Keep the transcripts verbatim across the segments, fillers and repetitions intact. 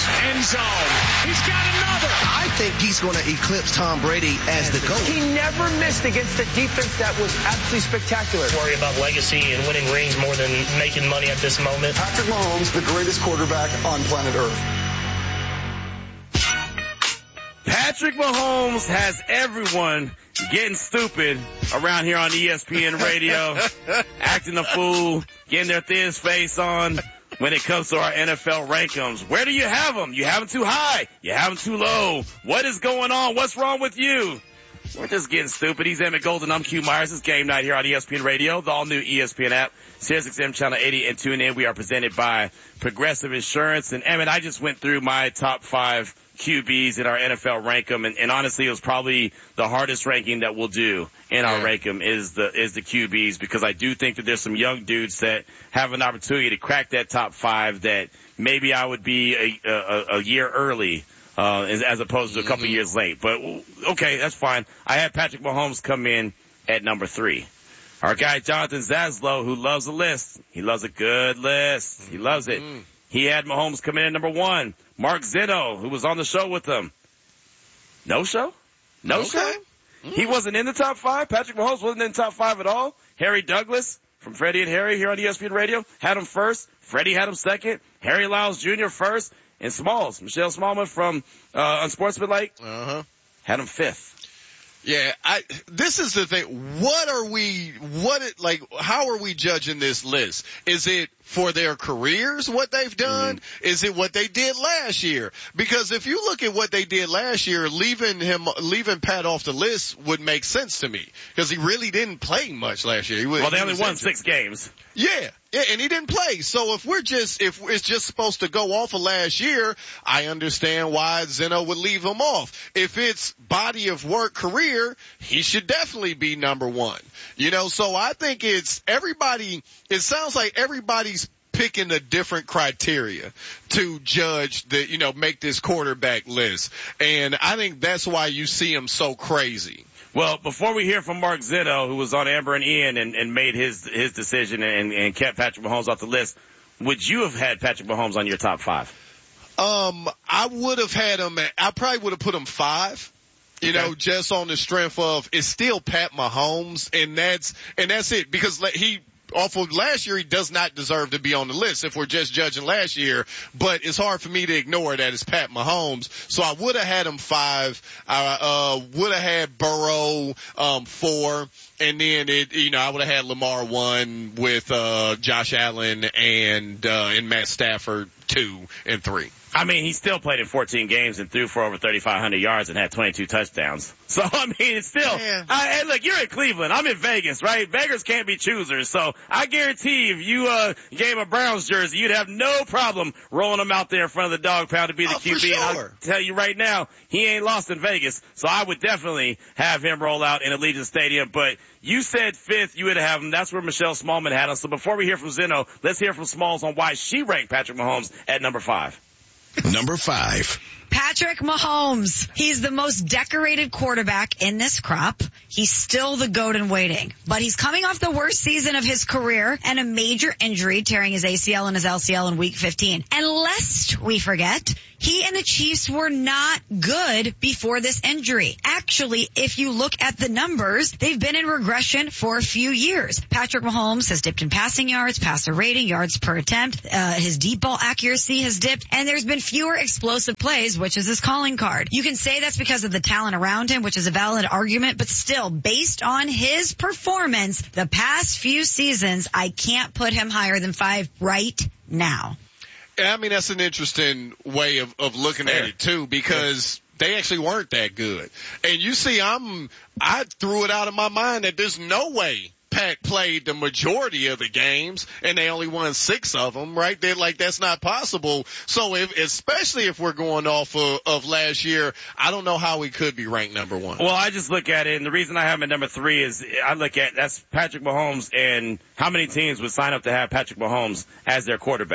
end zone. He's got another. I think he's going to eclipse Tom Brady as the GOAT. He never missed against a defense that was absolutely spectacular. Worry about legacy and winning rings more than making money at this moment. Patrick Mahomes, the greatest quarterback on planet Earth. Patrick Mahomes has everyone getting stupid around here on E S P N Radio, acting a fool, getting their thinnest face on when it comes to our N F L rankings. Where do you have them? You have them too high. You have them too low. What is going on? What's wrong with you? We're just getting stupid. He's Emmett Golden. I'm Q Myers. It's game night here on E S P N Radio, the all-new E S P N app, Sirius X M Channel eighty, and tune in. We are presented by Progressive Insurance. And Emmett, I just went through my top five Q Bs in our N F L rank 'em, and, and honestly, it was probably the hardest ranking that we'll do in our yeah. rank 'em is the is the Q Bs, because I do think that there's some young dudes that have an opportunity to crack that top five that maybe I would be a a, a year early uh, as, as opposed to a couple mm-hmm. years late. But okay, that's fine. I had Patrick Mahomes come in at number three. Our guy Jonathan Zaslow, who loves a list, he loves a good list. He loves it. Mm-hmm. He had Mahomes come in at number one. Mark Zeno, who was on the show with them. No show? No okay. show? Mm. He wasn't in the top five. Patrick Mahomes wasn't in the top five at all. Harry Douglas from Freddie and Harry here on E S P N Radio had him first. Freddie had him second. Harry Lyles Junior first. And Smalls, Michelle Smallman from uh, Unsportsmanlike, uh-huh. had him fifth. Yeah, I, this is the thing. What are we, what, it, like, how are we judging this list? Is it for their careers, what they've done? Mm-hmm. Is it what they did last year? Because if you look at what they did last year, leaving him, leaving Pat off the list would make sense to me. Because he really didn't play much last year. He was, well, they he only won injured. six games. Yeah. Yeah, and he didn't play. So if we're just, if it's just supposed to go off of last year, I understand why Zeno would leave him off. If it's body of work career, he should definitely be number one. You know, so I think it's everybody, it sounds like everybody's picking a different criteria to judge the, you know, make this quarterback list. And I think that's why you see him so crazy. Well, before we hear from Mark Zeno, who was on Amber and Ian and, and made his his decision and, and kept Patrick Mahomes off the list, would you have had Patrick Mahomes on your top five? Um, I would have had him at, I probably would have put him five. You okay. know, just on the strength of it's still Pat Mahomes, and that's and that's it, because he. Off of last year, he does not deserve to be on the list if we're just judging last year, but it's hard for me to ignore that it's Pat Mahomes. So I would have had him five. I, uh, would have had Burrow, um, four. And then it, you know, I would have had Lamar one with, uh, Josh Allen and, uh, and Matt Stafford two and three. I mean, he still played in fourteen games and threw for over thirty-five hundred yards and had twenty-two touchdowns. So, I mean, it's still, yeah. I, hey, look, you're in Cleveland. I'm in Vegas, right? Beggars can't be choosers. So I guarantee if you, uh, gave a Browns jersey, you'd have no problem rolling him out there in front of the dog pound to be the oh, Q B. For sure. And I'll tell you right now, he ain't lost in Vegas. So I would definitely have him roll out in Allegiant Stadium. But you said fifth, you would have him. That's where Michelle Smallman had him. So before we hear from Zeno, let's hear from Smalls on why she ranked Patrick Mahomes at number five. Number five. Patrick Mahomes. He's the most decorated quarterback in this crop. He's still the GOAT in waiting. But he's coming off the worst season of his career and a major injury, tearing his A C L and his L C L in week fifteen. And lest we forget, he and the Chiefs were not good before this injury. Actually, if you look at the numbers, they've been in regression for a few years. Patrick Mahomes has dipped in passing yards, passer rating, yards per attempt. Uh, his deep ball accuracy has dipped, and there's been fewer explosive plays, which is his calling card. You can say that's because of the talent around him, which is a valid argument, but still, based on his performance the past few seasons, I can't put him higher than five right now. I mean, that's an interesting way of, of looking Fair. at it too, because they actually weren't that good. And you see, I'm, I threw it out of my mind that there's no way Pat played the majority of the games and they only won six of them, right? They're like, that's not possible. So if, especially if we're going off of, of last year, I don't know how we could be ranked number one. Well, I just look at it, and the reason I have him at number three is I look at, that's Patrick Mahomes, and how many teams would sign up to have Patrick Mahomes as their quarterback?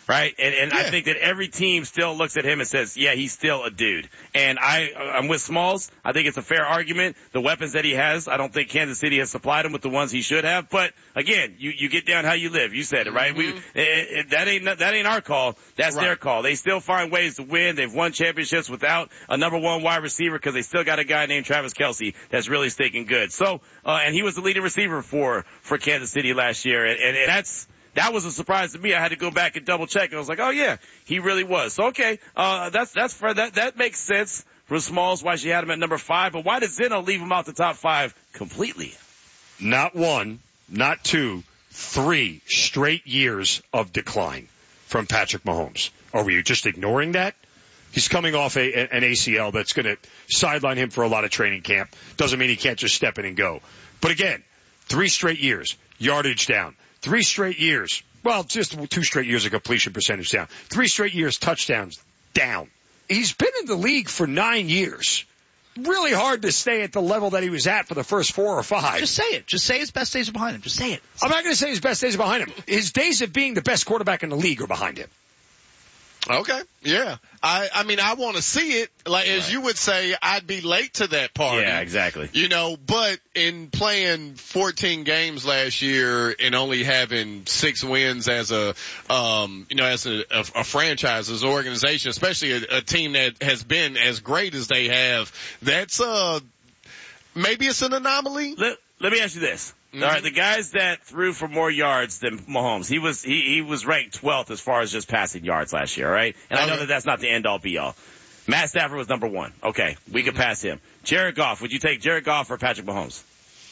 right? And, and yeah. I think that every team still looks at him and says, yeah, he's still a dude. And I, I'm with Smalls. I think it's a fair argument. The weapons that he has, I don't think Kansas City has supplied him with the ones he should have. But again, you, you get down how you live. You said it, right? Mm-hmm. We, it, it, that ain't, that ain't our call. That's right. their call. They still find ways to win. They've won championships without a number one wide receiver because they still got a guy named Travis Kelce that's really sticking good. So, uh, and he was the leading receiver for, for Kansas City last year. And, and, and that's, that was a surprise to me. I had to go back and double check and I was like, oh yeah, he really was. So okay, uh, that's, that's for that, that makes sense for Smalls why she had him at number five, but why did Zeno leave him out the top five completely? Not one, not two, three straight years of decline from Patrick Mahomes. Are we just ignoring that? He's coming off a, an A C L that's going to sideline him for a lot of training camp. Doesn't mean he can't just step in and go. But again, three straight years, yardage down. Three straight years, well, just two straight years of completion percentage down. Three straight years, touchdowns down. He's been in the league for nine years. Really hard to stay at the level that he was at for the first four or five. Just say it. Just say his best days are behind him. Just say it. I'm not going to say his best days are behind him. His days of being the best quarterback in the league are behind him. Okay. Yeah. I, I mean, I want to see it. Like, as right. you would say, I'd be late to that party. Yeah, exactly. You know, but in playing fourteen games last year and only having six wins as a, um, you know, as a, a, a franchise, as an organization, especially a, a team that has been as great as they have, that's, uh, maybe it's an anomaly. Let, let me ask you this. Mm-hmm. All right, the guys that threw for more yards than Mahomes, he was he, he was ranked twelfth as far as just passing yards last year, all right? And okay. I know that that's not the end all be all. Matt Stafford was number one. Okay, we can pass him. Jared Goff, would you take Jared Goff or Patrick Mahomes?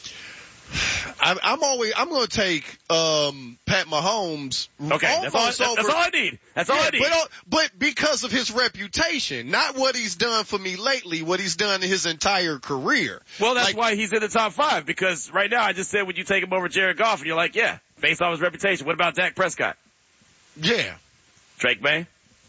I'm, I'm always I'm going to take um, Pat Mahomes. Okay, that's all, that's, that's all I need. That's all yeah, I need. But, but because of his reputation, not what he's done for me lately, what he's done in his entire career. Well, that's like, why he's in the top five, because right now I just said, would you take him over Jared Goff? And you're like, yeah, based on his reputation. What about Dak Prescott? Yeah. Drake May?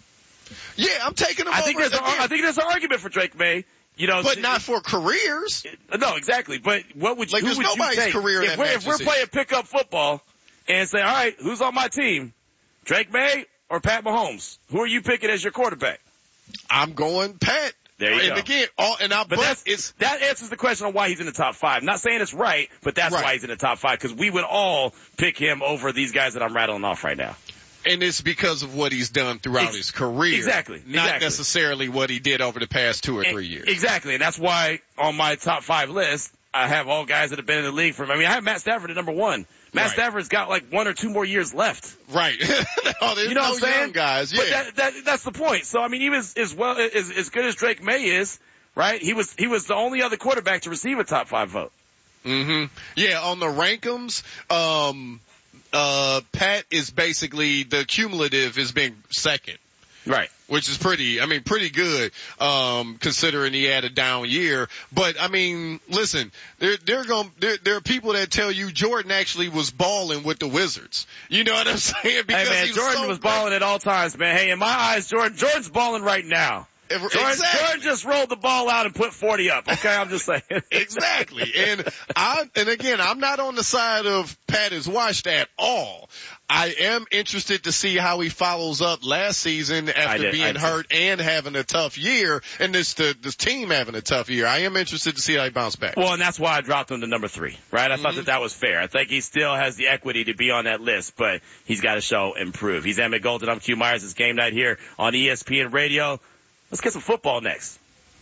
Yeah, I'm taking him I over. Think there's a, I think there's an argument for Drake May. You know, but not for careers. No, exactly. But what would you, like, who there's would nobody's you take? career if we're, if we're playing pickup football and say, all right, who's on my team? Drake May or Pat Mahomes? Who are you picking as your quarterback? I'm going Pat. There you and go. And again, all, and I, but, but that's, it's, that answers the question on why he's in the top five. Not saying it's right, but that's right. why he's in the top five, because we would all pick him over these guys that I'm rattling off right now. And it's because of what he's done throughout Ex- his career. Exactly. Not exactly. necessarily what he did over the past two or three years. Exactly. And that's why on my top five list, I have all guys that have been in the league from, I mean, I have Matt Stafford at number one. Matt right. Stafford's got like one or two more years left. Right. no, there's you know no what I'm saying? young guys. Yeah. But that, that, that's the point. So, I mean, he was as well, as, as good as Drake May is, right? He was, he was the only other quarterback to receive a top five vote. Mm-hmm. Yeah, on the rankums, um, Uh, Pat is basically, the cumulative is being second. Right. Which is pretty, I mean, pretty good, um, considering he had a down year. But, I mean, listen, there, there, going there, there are people that tell you Jordan actually was balling with the Wizards. You know what I'm saying? Because hey man, he was Jordan so was balling at all times, man. Hey, in my eyes, Jordan, Jordan's balling right now. Jordan, exactly. Jordan just rolled the ball out and put forty up. Okay, I'm just saying. Exactly. And I, and again, I'm not on the side of Pat is washed at all. I am interested to see how he follows up last season after did, being hurt and having a tough year, and this the this team having a tough year. I am interested to see how he bounce back. Well, and that's why I dropped him to number three, right? I mm-hmm. thought that that was fair. I think he still has the equity to be on that list, but he's got to show improve. He's Emmett Golden. I'm Q Myers. It's game night here on E S P N Radio. Let's get some football next.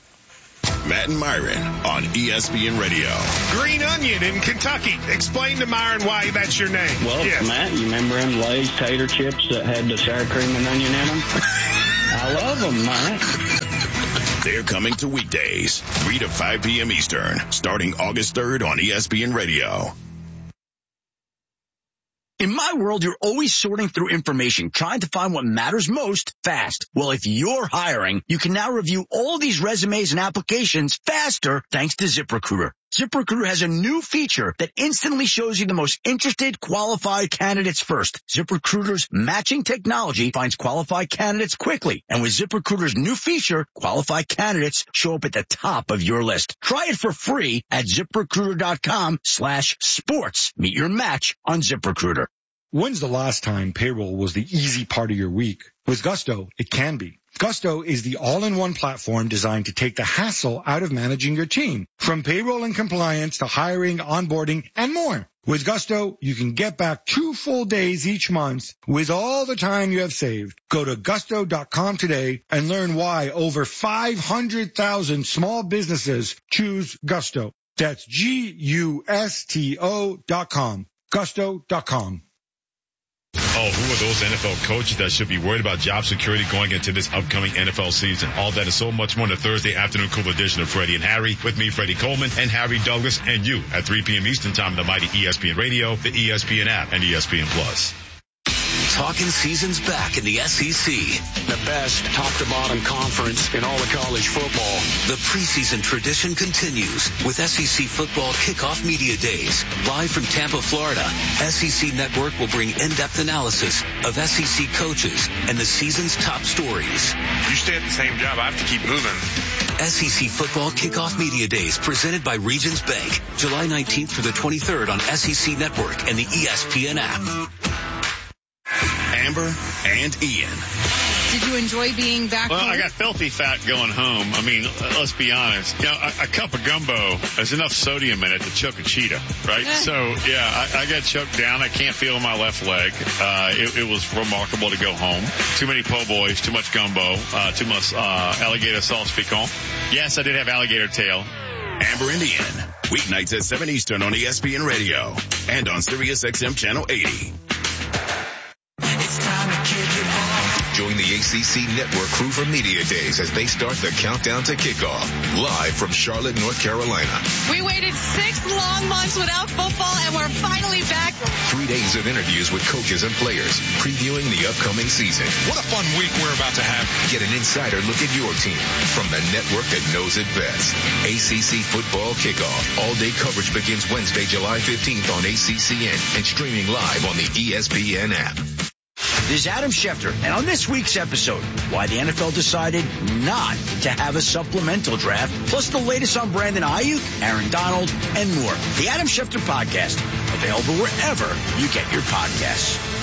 Matt and Myron on E S P N Radio. Green Onion in Kentucky. Explain to Myron why that's your name. Well, yes. Matt, you remember them Lay's tater chips that had the sour cream and onion in them? I love them, Matt. They're coming to weekdays, three to five p.m. Eastern, starting August third on E S P N Radio. In my world, you're always sorting through information, trying to find what matters most fast. Well, if you're hiring, you can now review all these resumes and applications faster thanks to ZipRecruiter. ZipRecruiter has a new feature that instantly shows you the most interested, qualified candidates first. ZipRecruiter's matching technology finds qualified candidates quickly. And with ZipRecruiter's new feature, qualified candidates show up at the top of your list. Try it for free at ZipRecruiter.com slash sports. Meet your match on ZipRecruiter. When's the last time payroll was the easy part of your week? With Gusto, it can be. Gusto is the all-in-one platform designed to take the hassle out of managing your team, from payroll and compliance to hiring, onboarding, and more. With Gusto, you can get back two full days each month with all the time you have saved. Go to gusto dot com today and learn why over five hundred thousand small businesses choose Gusto. That's G U S T O dot com. gusto dot com. Oh, who are those N F L coaches that should be worried about job security going into this upcoming N F L season? All that and so much more in the Thursday afternoon cool edition of Freddie and Harry. With me, Freddie Coleman, and Harry Douglas, and you at three p.m. Eastern Time on the mighty E S P N Radio, the E S P N app, and E S P N Plus. Talking season's back in the S E C. The best top-to-bottom conference in all of college football. The preseason tradition continues with S E C Football Kickoff Media Days. Live from Tampa, Florida, S E C Network will bring in-depth analysis of S E C coaches and the season's top stories. You stay at the same job, I have to keep moving. S E C Football Kickoff Media Days presented by Regions Bank. July nineteenth through the twenty-third on S E C Network and the E S P N app. Amber and Ian. Did you enjoy being back Well, home? I got filthy fat going home. I mean, let's be honest. You know, a, a cup of gumbo has enough sodium in it to choke a cheetah, right? So, yeah, I, I got choked down. I can't feel my left leg. Uh, it, it was remarkable to go home. Too many po' boys, too much gumbo, uh, too much uh, alligator sauce piquant. Yes, I did have alligator tail. Amber and Ian. Weeknights at seven Eastern on E S P N Radio and on Sirius X M Channel eighty. Join the A C C Network crew for Media Days as they start the countdown to kickoff. Live from Charlotte, North Carolina. We waited six long months without football, and we're finally back. Three days of interviews with coaches and players, previewing the upcoming season. What a fun week we're about to have. Get an insider look at your team from the network that knows it best. A C C Football Kickoff. All-day coverage begins Wednesday, July fifteenth on A C C N and streaming live on the E S P N app. This is Adam Schefter, and on this week's episode, why the N F L decided not to have a supplemental draft, plus the latest on Brandon Ayuk, Aaron Donald, and more. The Adam Schefter Podcast, available wherever you get your podcasts.